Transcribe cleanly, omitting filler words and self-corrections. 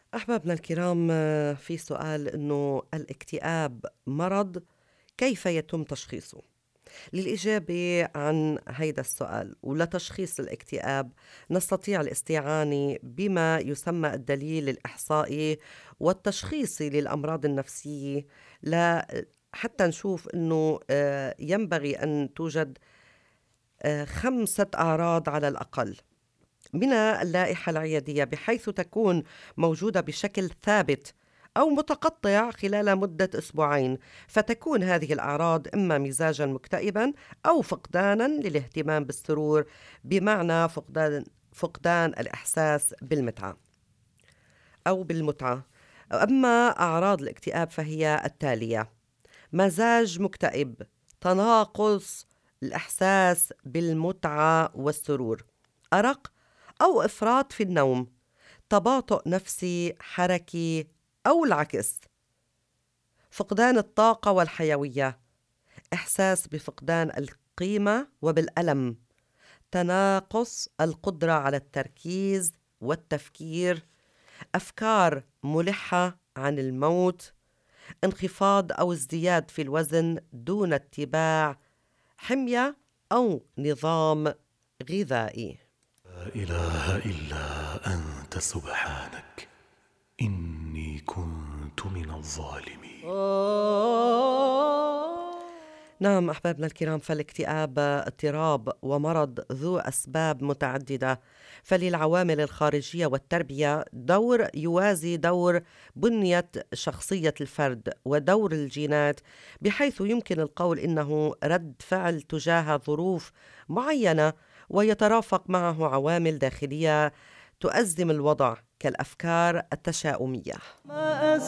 أحبابنا الكرام، في سؤال إنه الاكتئاب مرض، كيف يتم تشخيصه؟ للإجابة عن هيدا السؤال ولتشخيص الاكتئاب نستطيع الاستعانة بما يسمى الدليل الإحصائي والتشخيصي للأمراض النفسية ل حتى نشوف إنه ينبغي أن توجد 5 أعراض على الأقل من اللائحة العيادية، بحيث تكون موجودة بشكل ثابت أو متقطع خلال مدة أسبوعين، فتكون هذه الأعراض إما مزاجا مكتئبا أو فقدانا للاهتمام بالسرور، بمعنى فقدان الإحساس بالمتعة أو بالمتعة. أما أعراض الاكتئاب فهي التالية: مزاج مكتئب، تناقص الإحساس بالمتعة والسرور، أرق أو إفراط في النوم، تباطؤ نفسي حركي أو العكس، فقدان الطاقة والحيوية، إحساس بفقدان القيمة وبالألم، تناقص القدرة على التركيز والتفكير، أفكار ملحة عن الموت، انخفاض أو ازدياد في الوزن دون اتباع حمية أو نظام غذائي. لا إله إلا أنت سبحانك إني كنت من الظالمين. نعم أحبابنا الكرام، فالاكتئاب اضطراب ومرض ذو أسباب متعددة، فللعوامل الخارجية والتربية دور يوازي دور بنية شخصية الفرد ودور الجينات، بحيث يمكن القول إنه رد فعل تجاه ظروف معينة، ويترافق معه عوامل داخلية تؤزم الوضع كالأفكار التشاؤمية.